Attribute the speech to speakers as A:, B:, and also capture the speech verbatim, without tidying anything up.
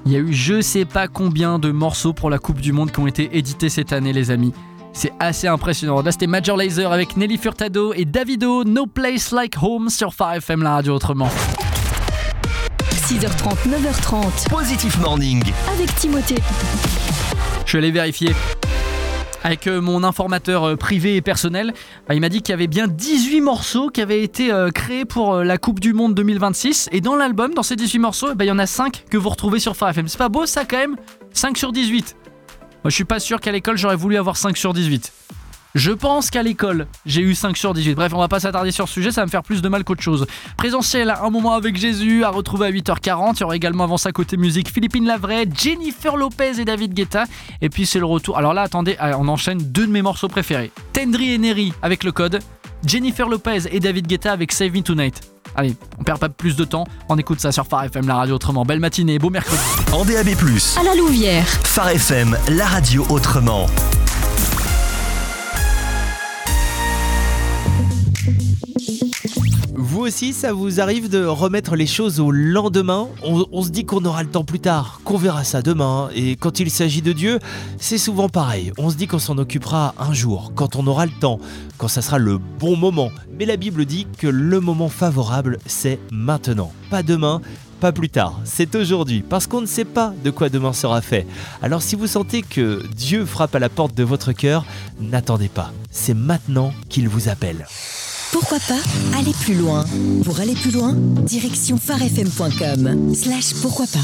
A: Il y a eu je sais pas combien de morceaux pour la Coupe du Monde qui ont été édités cette année, les amis. C'est assez impressionnant. Là, c'était Major Lazer avec Nelly Furtado et Davido, No Place Like Home sur Phare F M, la radio autrement.
B: six heures trente, neuf heures trente.
C: Positive Morning.
B: Avec Timothée.
A: Je suis allé vérifier avec euh, mon informateur euh, privé et personnel. Bah, il m'a dit qu'il y avait bien dix-huit morceaux qui avaient été euh, créés pour euh, la Coupe du Monde deux mille vingt-six. Et dans l'album, dans ces dix-huit morceaux, bah, il y en a cinq que vous retrouvez sur Phare F M. C'est pas beau ça quand même ? cinq sur dix-huit. Moi, je suis pas sûr qu'à l'école, j'aurais voulu avoir cinq sur dix-huit. Je pense qu'à l'école, j'ai eu cinq sur dix-huit. Bref, on va pas s'attarder sur ce sujet, ça va me faire plus de mal qu'autre chose. Présentiel, un moment avec Jésus, à retrouver à huit heures quarante. Il y aura également avant ça côté musique Philippine Lavray, Jennifer Lopez et David Guetta. Et puis c'est le retour. Alors là, attendez, on enchaîne deux de mes morceaux préférés. Tendri et Neri avec Le Code, Jennifer Lopez et David Guetta avec Save Me Tonight. Allez, on perd pas plus de temps, on écoute ça sur Phare F M, la radio autrement. Belle matinée, beau mercredi.
C: En D A B plus,
B: À la Louvière.
C: Phare F M, la radio autrement.
D: Vous aussi, ça vous arrive de remettre les choses au lendemain ? on, on se dit qu'on aura le temps plus tard, qu'on verra ça demain. Et quand il s'agit de Dieu, c'est souvent pareil. On se dit qu'on s'en occupera un jour, quand on aura le temps, quand ça sera le bon moment. Mais la Bible dit que le moment favorable, c'est maintenant. Pas demain, pas plus tard, c'est aujourd'hui, parce qu'on ne sait pas de quoi demain sera fait. Alors si vous sentez que Dieu frappe à la porte de votre cœur, n'attendez pas. C'est maintenant qu'il vous appelle.
B: Pourquoi pas aller plus loin ? Pour aller plus loin, direction pharefm point com slash pourquoi pas.